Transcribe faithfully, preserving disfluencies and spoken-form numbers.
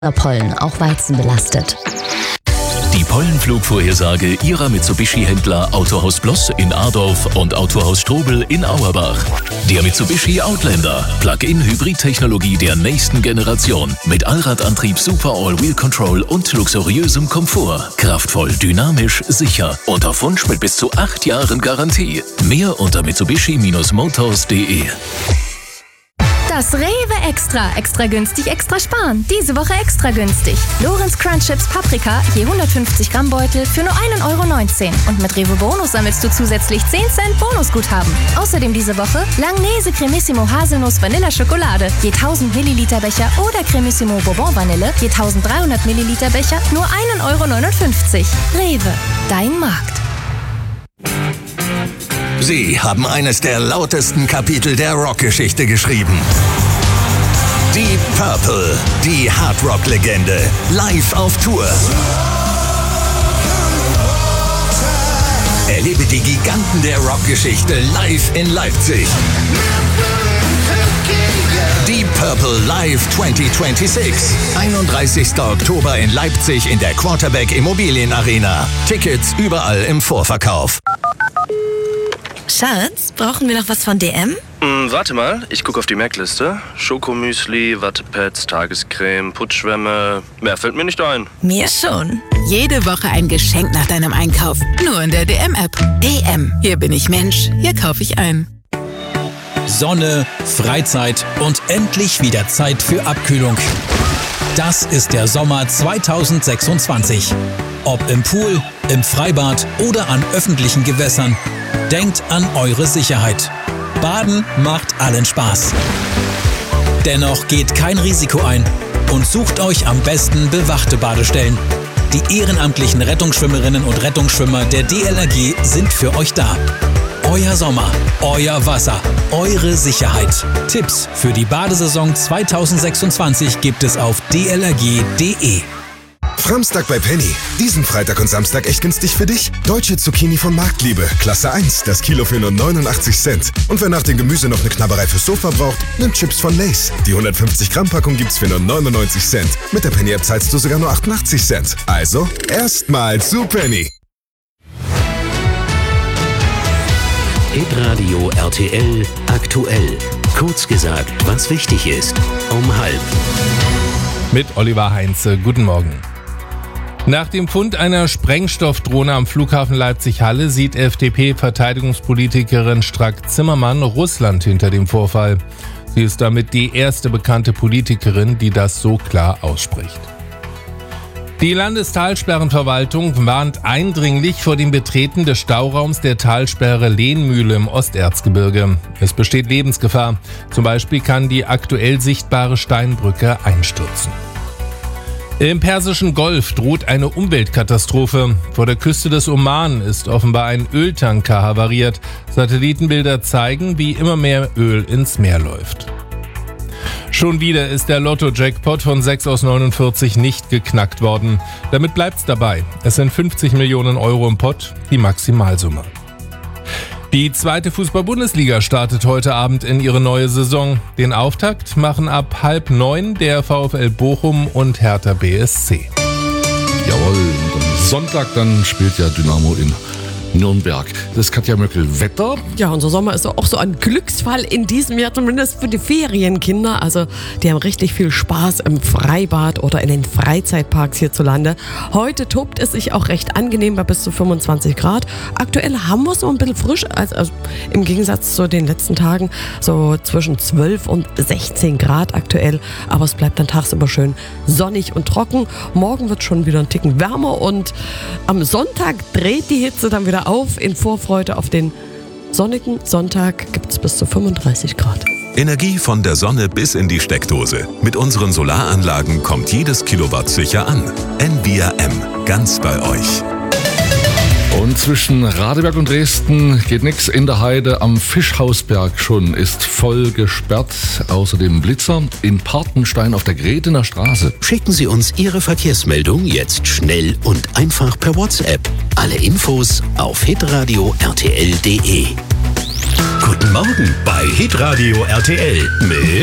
Pollen, auch Weizen belastet. Die Pollenflugvorhersage Ihrer Mitsubishi-Händler Autohaus Bloss in Adorf und Autohaus Strobel in Auerbach. Der Mitsubishi Outlander, Plug-in-Hybrid-Technologie der nächsten Generation mit Allradantrieb, Super All-Wheel Control und luxuriösem Komfort. Kraftvoll, dynamisch, sicher und auf Wunsch mit bis zu acht Jahren Garantie. Mehr unter mitsubishi Bindestrich motors punkt de. Das Rewe Extra. Extra günstig, extra sparen. Diese Woche extra günstig. Lorenz Crunch Chips Paprika, je hundertfünfzig Gramm Beutel für nur ein Euro neunzehn. Und mit Rewe Bonus sammelst du zusätzlich zehn Cent Bonusguthaben. Außerdem diese Woche Langnese Cremissimo Haselnuss Vanilla Schokolade, je tausend Milliliter Becher oder Cremissimo Bourbon Vanille, je dreizehnhundert Milliliter Becher, nur ein Euro neunundfünfzig. Rewe, dein Markt. Sie haben eines der lautesten Kapitel der Rockgeschichte geschrieben. Deep Purple, die Hardrock-Legende, live auf Tour. Erlebe die Giganten der Rockgeschichte live in Leipzig. Deep Purple Live zwanzig sechsundzwanzig. einunddreißigster Oktober in Leipzig in der Quarterback Immobilienarena. Tickets überall im Vorverkauf. Schatz, brauchen wir noch was von D M? Hm, warte mal, ich gucke auf die Merkliste. Schokomüsli, Wattepads, Tagescreme, Putzschwämme. Mehr fällt mir nicht ein. Mir schon. Jede Woche ein Geschenk nach deinem Einkauf. Nur in der D M-App. D M. Hier bin ich Mensch. Hier kaufe ich ein. Sonne, Freizeit und endlich wieder Zeit für Abkühlung. Das ist der Sommer zweitausendsechsundzwanzig. Ob im Pool, im Freibad oder an öffentlichen Gewässern. Denkt an eure Sicherheit. Baden macht allen Spaß. Dennoch geht kein Risiko ein und sucht euch am besten bewachte Badestellen. Die ehrenamtlichen Rettungsschwimmerinnen und Rettungsschwimmer der D L R G sind für euch da. Euer Sommer, euer Wasser, eure Sicherheit. Tipps für die Badesaison zweitausendsechsundzwanzig gibt es auf d l r g punkt d e. Framstag bei Penny. Diesen Freitag und Samstag echt günstig für dich. Deutsche Zucchini von Marktliebe. Klasse eins. Das Kilo für nur neunundachtzig Cent. Und wer nach dem Gemüse noch eine Knabberei fürs Sofa braucht, nimmt Chips von Lay's. Die hundertfünfzig Gramm Packung gibt's für nur neunundneunzig Cent. Mit der Penny App zahlst du sogar nur achtundachtzig Cent. Also, erstmal zu Penny. Hitradio R T L aktuell. Kurz gesagt, was wichtig ist. Um halb. Mit Oliver Heinze. Guten Morgen. Nach dem Fund einer Sprengstoffdrohne am Flughafen Leipzig-Halle sieht F D P-Verteidigungspolitikerin Strack-Zimmermann Russland hinter dem Vorfall. Sie ist damit die erste bekannte Politikerin, die das so klar ausspricht. Die Landestalsperrenverwaltung warnt eindringlich vor dem Betreten des Stauraums der Talsperre Lehnmühle im Osterzgebirge. Es besteht Lebensgefahr. Zum Beispiel kann die aktuell sichtbare Steinbrücke einstürzen. Im Persischen Golf droht eine Umweltkatastrophe. Vor der Küste des Oman ist offenbar ein Öltanker havariert. Satellitenbilder zeigen, wie immer mehr Öl ins Meer läuft. Schon wieder ist der Lotto-Jackpot von sechs aus neunundvierzig nicht geknackt worden. Damit bleibt's dabei. Es sind fünfzig Millionen Euro im Pott, die Maximalsumme. Die zweite Fußball-Bundesliga startet heute Abend in ihre neue Saison. Den Auftakt machen ab halb neun der VfL Bochum und Hertha B S C. Jawohl, und am Sonntag dann spielt ja Dynamo in Nürnberg. Das ist Katja Möckel. Wetter? Ja, unser Sommer ist auch so ein Glücksfall in diesem Jahr, zumindest für die Ferienkinder. Also die haben richtig viel Spaß im Freibad oder in den Freizeitparks hierzulande. Heute tobt es sich auch recht angenehm bei bis zu fünfundzwanzig Grad. Aktuell haben wir es noch ein bisschen frisch, also, also im Gegensatz zu den letzten Tagen so zwischen zwölf und sechzehn Grad aktuell. Aber es bleibt dann tagsüber schön sonnig und trocken. Morgen wird schon wieder ein Ticken wärmer und am Sonntag dreht die Hitze dann wieder auf. In Vorfreude auf den sonnigen Sonntag gibt es bis zu fünfunddreißig Grad. Energie von der Sonne bis in die Steckdose. Mit unseren Solaranlagen kommt jedes Kilowatt sicher an. N V R M, ganz bei euch. Und zwischen Radeberg und Dresden geht nichts. In der Heide am Fischhausberg schon ist voll gesperrt. Außerdem Blitzer in Partenstein auf der Gretener Straße. Schicken Sie uns Ihre Verkehrsmeldung jetzt schnell und einfach per WhatsApp. Alle Infos auf hitradio r t l punkt d e. Guten Morgen bei Hitradio R T L mit